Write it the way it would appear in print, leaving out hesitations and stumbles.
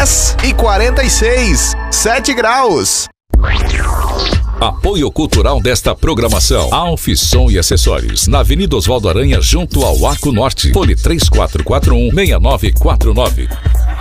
10h46, 7 graus. Apoio cultural desta programação: Alfisson e Acessórios, na Avenida Osvaldo Aranha, junto ao Arco Norte. Fone 3441-6949.